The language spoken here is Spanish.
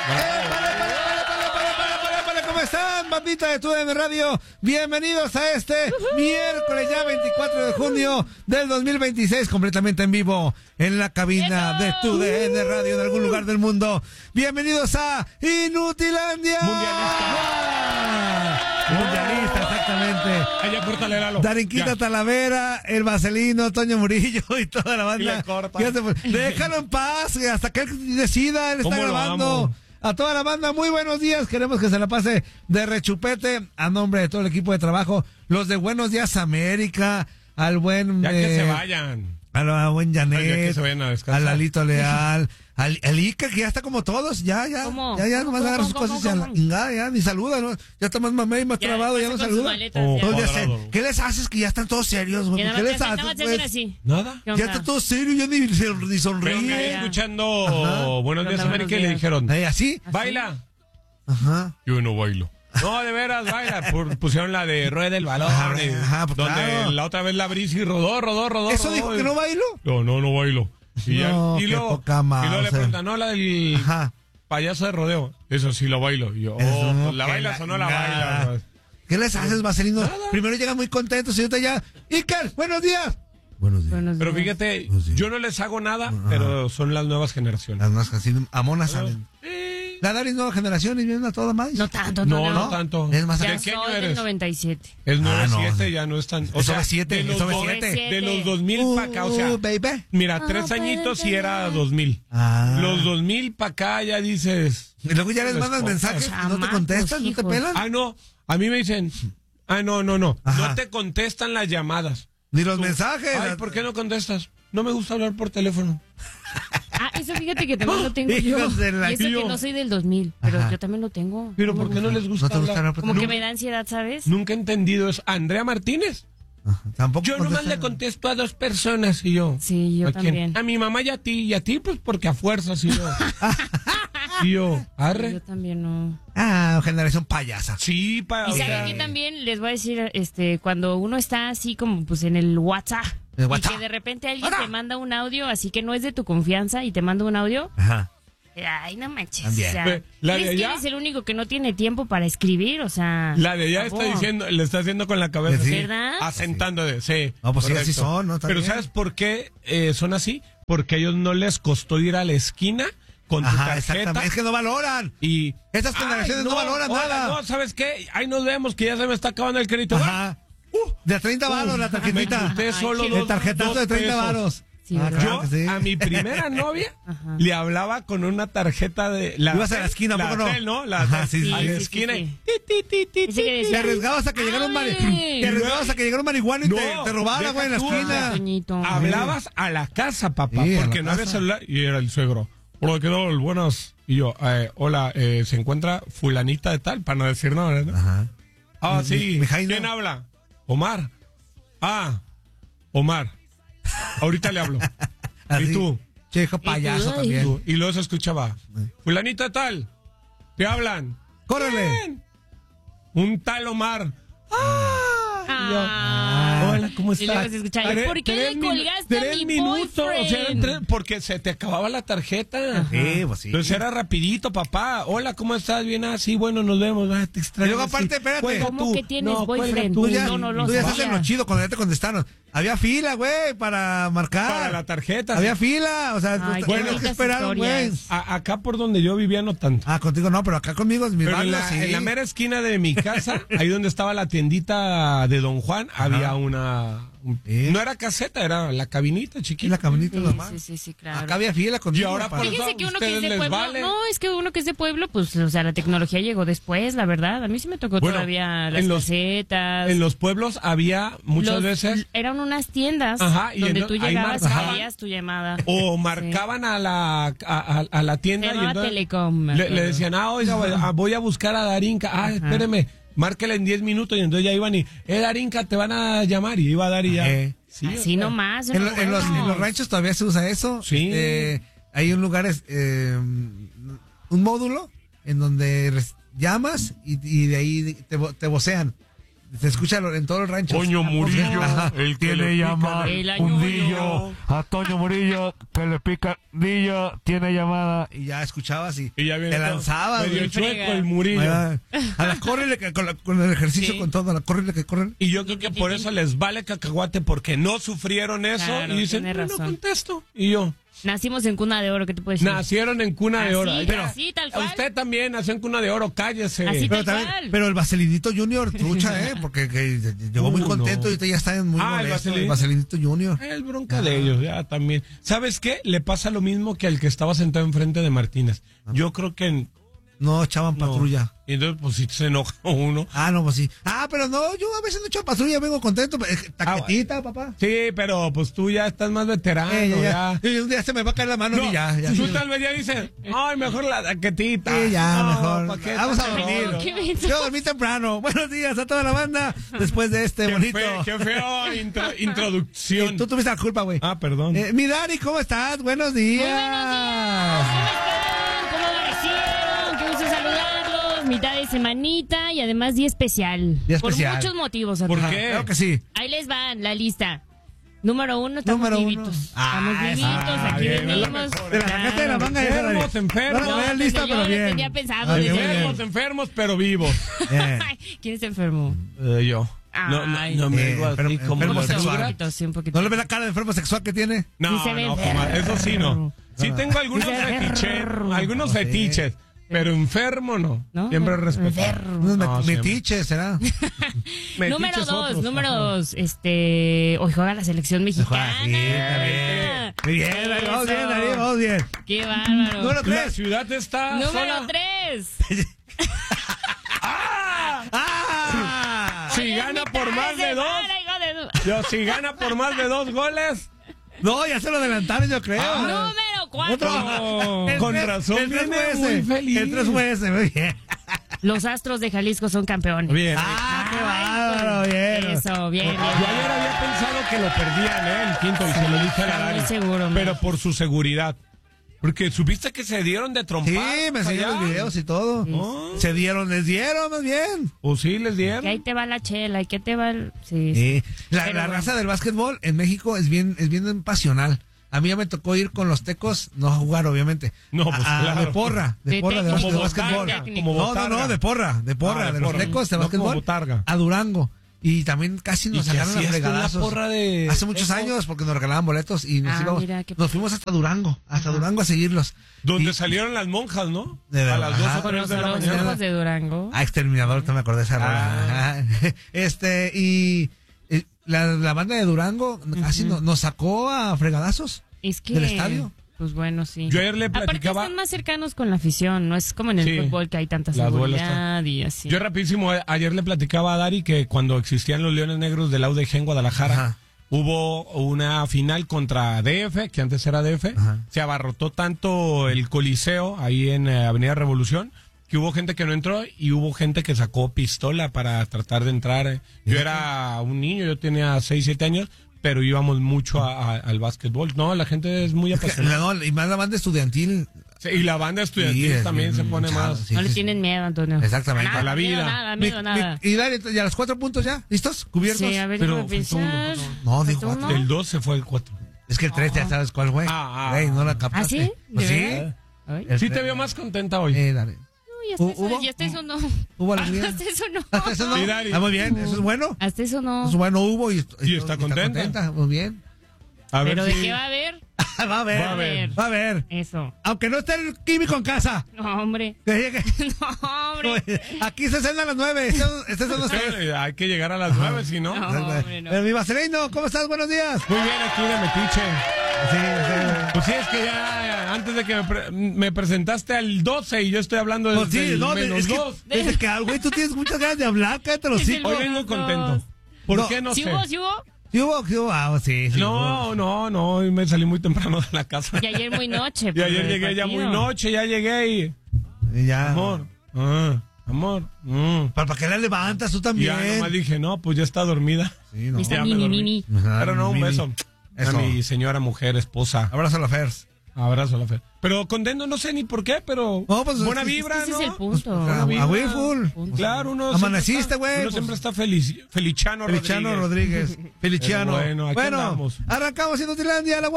¿Cómo están, bandita de TUDN Radio? Bienvenidos a este miércoles ya 24 de junio del 2026, completamente en vivo en la cabina de TUDN Radio en algún lugar del mundo. Bienvenidos a Inutilandia. Mundialista, exactamente. Allá córtale, Lalo. Darinquita Talavera, el Vaselino, Toño Murillo y toda la banda. Déjalo en paz, hasta que él decida, él está grabando. A toda la banda, muy buenos días. Queremos que se la pase de rechupete a nombre de todo el equipo de trabajo. Los de Buenos Días América, al buen... Ya que se vayan. A buen Janet, a Lalito Leal, al Ica, que ya está como todos, ya nomás agarra sus cosas y ya ni saluda, ¿no? Ya está más mamé y más trabado, ya no saluda. ¿Qué les haces que ya están todos serios, güey? ¿Qué les haces, pues? Nada. Ya está todo serio, ya ni sonríe. Pero me escuchando Buenos Días América y le dijeron, ¿así? ¿Baila? Ajá. Yo no bailo. No, de veras, baila. Pusieron la de Rueda del Balón. Pues donde claro. la otra vez la brisa y rodó. ¿Eso dijo que no bailo? No bailo. Y luego le preguntan, no, la del payaso de rodeo. Eso sí lo bailo. Y yo, pues la bailas o no la bailas. ¿Qué les haces, Vaselino? Primero llegan muy contentos y ahorita ya. Iker, buenos días. Buenos días. Pero fíjate, yo no les hago nada, pero son las nuevas generaciones. Las nuevas generaciones, amonas salen. La Daris nueva generación y viene a toda más. No tanto. No tanto. Es más, Ya ¿de qué año soy eres? del 97. El 97 ya no es tan... O sea, 7, de los 2000 para acá, o sea... baby. Mira, 3 añitos y era 2000. Los 2000 para acá ya dices... Y luego ya les mandas mensajes y no te contestan, no te pelan. No. A mí me dicen... No. No te contestan las llamadas. Ni los mensajes. Ay, ¿por qué no contestas? No me gusta hablar por teléfono. Eso fíjate que también lo tengo yo. Y eso que no soy del 2000, pero yo también lo tengo. ¿Pero por qué no les gusta hablar? Como que me da ansiedad, ¿sabes? Nunca he entendido eso. ¿Andrea Martínez? Tampoco. Yo nomás le contesto a 2 personas y yo. Sí, yo también. A mi mamá y a ti. Y a ti, pues porque a fuerzas y yo. Y yo, arre. Yo también no. Generación payasa. Sí, Y saben que también les voy a decir, cuando uno está así como pues en el WhatsApp. Y que de repente alguien te manda un audio, así que no es de tu confianza, y te manda un audio. Ajá. Ay, no manches. También. O sea, ¿crees que eres el único que no tiene tiempo para escribir? O sea... La de allá está diciendo, le está haciendo con la cabeza. Sí. ¿Verdad? Asentando de, sí. No, pues correcto. sí, así son, ¿no? Pero ¿sabes por qué son así? Porque a ellos no les costó ir a la esquina con tu tarjeta. Exactamente. Es que no valoran. Y... Estas generaciones no valoran nada. No, ¿sabes qué? Ahí nos vemos, que ya se me está acabando el crédito. Ajá. De 30 varos la tarjetita. Me solo el tarjetazo de 30 varos. Sí, yo a mi primera novia le hablaba con una tarjeta de... Ibas a la esquina, ¿a poco no? ¿no? A la esquina. Sí. Te arriesgabas a que llegara un marihuana y te robara, güey, en la esquina. Hablabas a la casa, papá, Sí, porque no había celular. Y era el suegro. Hola, ¿qué tal? Buenas. Y yo, hola, se encuentra fulanita de tal, para no decir nada, ¿no? Ajá. Sí. ¿Quién habla? Omar. Omar. Ahorita le hablo. ¿Y tú? Che, hijo payaso también. Y luego se escuchaba. Fulanita de tal. Te hablan. ¡Córrele! ¿Quién? Un tal Omar. Hola, ¿cómo Y luego estás? se escucha, ¿por qué le colgaste a 3 mi minutos, o sea, boyfriend? porque se te acababa la tarjeta. Sí, pues sí. Entonces era rapidito, papá. Hola, ¿cómo estás? Bien, sí, bueno, nos vemos. Te extraño. Y luego aparte, espérate. ¿Cómo que tienes boyfriend? Tú ya sé. estás en lo chido cuando ya te contestaron. Había fila, güey, para marcar. Para la tarjeta. Había fila, o sea, Ay, tenías que esperar, güey. Acá por donde yo vivía no tanto. Contigo no, pero acá conmigo es mi Pero barrio, en la mera esquina de mi casa, ahí donde estaba la tiendita de Don Juan, había no era caseta, era la cabinita chiquita. Y la cabinita normal. Sí, claro. Acá había fila contigo. Y ahora por Fíjense que uno que es de pueblo, vale. no, es que uno que es de pueblo, pues, o sea, la tecnología llegó después, la verdad. A mí sí me tocó todavía las casetas. En los pueblos había muchas veces... Eran unas tiendas donde tú llegabas, caías tu llamada. O marcaban a la tienda y entonces Telecom, le decían, oiga, voy a buscar a Darinka. Espéreme, márquela en 10 minutos y entonces ya iban y, Darinka, te van a llamar y iba a dar y ya. Sí, así nomás. En los ranchos todavía se usa eso. Sí. Hay un lugar, un módulo en donde llamas y de ahí te vocean. Se escucha en todos los ranchos. Toño Murillo, el que le llama Fundillo. A Toño Murillo, que le pica Dillo, tiene llamada. Y ya escuchabas y ya te lanzabas. Medio chueco el Murillo. A la córrele con el ejercicio, con todo, a la córrele que corren. Y yo creo que por eso les vale cacahuate, porque no sufrieron eso. Claro, y dicen, no contesto. Y yo... Nacimos en cuna de oro, ¿qué te puedes decir? Nacieron en cuna de oro. Pero así, tal cual. Usted también nació en cuna de oro, cállese. Así tal cual. Pero el Vaselinito Junior, trucha, porque llegó muy contento y ya está muy molesto. El Vaselinito Junior. Es bronca de ellos, ya también. ¿Sabes qué? Le pasa lo mismo que al que estaba sentado enfrente de Martínez. Yo creo que... No echaban patrulla. Y entonces, pues, si se enoja uno. No, pues sí. Pero no, yo a veces no echo patrulla, vengo contento. Taquetita, papá. Sí, pero pues tú ya estás más veterano, ya. Y un día se me va a caer la mano y ya. Tú tal vez ya dices, ay, mejor la taquetita. Sí, mejor. Vamos a dormir. Yo dormí temprano. Buenos días a toda la banda. Después de este bonito. Qué feo introducción. Tú tuviste la culpa, güey. Perdón. Mi Dari, ¿cómo estás? Buenos días. Mitad de semanita y además día especial. Por muchos motivos. ¿Por qué? Creo que sí. Ahí les van la lista. Número 1, estamos vivitos. Estamos vivitos, aquí venimos. De la gente de la manga. Enfermos. No, lista, pero bien. Tenía pensado. Enfermos, pero vivos. ¿Quién está enfermo? Yo. No me digo así como enfermo sexual. ¿No le ves la cara de enfermo sexual que tiene? No, eso sí no. Sí tengo algunos fetiches. Pero enfermo no. Siempre respeto. Metiche, ¿será? Número 2. Hoy juega la selección mexicana. Muy bien, vamos bien. Qué bárbaro. Número 3. La ciudad está Número 3. Si gana por más de 2. Si gana por más de 2 goles. No, ya se lo adelantaron, yo creo. Número 4. Con razón, viene muy feliz. El 3 fue ese, muy bien. Los Astros de Jalisco son campeones. Bien. Qué bárbaro, bien. Eso, bien. Yo ayer había pensado que lo perdían, el quinto, y se lo dije a la Dari. Seguro, pero por su seguridad. Porque supiste que se dieron de trompar. Sí, me enseñaron los videos y todo. Les dieron más bien. ¿O sí les dieron? Que ahí te va la chela, y que te va el... Sí. La raza del básquetbol en México es bien pasional. A mí ya me tocó ir con los Tecos, no a jugar, obviamente. No, pues claro. De porra de básquetbol. No, de porra, de los Tecos de básquetbol. A Durango. Y también casi nos sacaron las regalazos. Hace muchos años, porque nos regalaban boletos y nos fuimos hasta Durango a seguirlos. Donde salieron las monjas, ¿no? A las 2 o 3 de la mañana. De Durango. Exterminador, te me acordé de esa rola. Y la banda de Durango casi nos sacó a fregadazos del estadio. Pues bueno, sí. Yo ayer le platicaba... Aparte están más cercanos con la afición, no es como en el fútbol que hay tanta seguridad y así. Yo rapidísimo, ayer le platicaba a Dari que cuando existían los Leones Negros del UDG en Guadalajara, hubo una final contra DF, que antes era DF, se abarrotó tanto el Coliseo ahí en Avenida Revolución, que hubo gente que no entró y hubo gente que sacó pistola para tratar de entrar. Yo era un niño, yo tenía 6, 7 años, pero íbamos mucho al básquetbol. No, la gente es muy apasionada. Y más la banda estudiantil. Sí, y la banda estudiantil también se pone más. No le tienen miedo, Antonio. Exactamente. A la vida. Nada. Y dale, ya los 4 puntos ya, ¿listos? ¿Cubiertos? Sí, a ver, pero no, dijo 4. El 2 se fue el 4. Es que el 3 ya sabes cuál fue. No la captaste. ¿Ah, sí? Pues sí. Sí te veo más contenta hoy. Dale. ¿Y hasta eso no? ¿Hubo alegría? Hasta eso no. ¿Hasta eso no? Muy bien, eso es bueno. Hasta eso no. Eso es bueno, hubo y está contenta. Muy bien. ¿Pero de qué va a haber? Va a haber. Eso. Aunque no esté el químico en casa. No, hombre. No, hombre. Aquí se cena a las 9. Hay que llegar a las 9, si no. Pero mi Vaselino, ¿cómo estás? Buenos días. Muy bien, aquí de metiche. Sí. Pues sí, es que ya antes de que me presentaste al 12 y yo estoy hablando del menos 2. Desde que, güey, tú tienes muchas ganas de hablar, cállate los hijos. Hoy vengo contento. ¿Por qué no sé? ¿Sí hubo? ¿Sí hubo? Sí. No, hoy me salí muy temprano de la casa. Y ayer muy noche. Y ayer llegué ya muy noche, ya llegué y ya. Amor. ¿Para qué la levantas tú también? Ya nomás dije, no, pues ya está dormida. Sí, no. Está mini. Pero no, un beso. Eso. A mi señora mujer, esposa. Abrazo a la Fers. Abrazo a la fe. Pero contento, no sé ni por qué, pero pues, buena vibra, ese ¿no? es el punto. A full. Claro, amaneciste, güey. Uno siempre está Feliciano Rodríguez. Bueno, aquí andamos. Arrancamos Inutilandia, la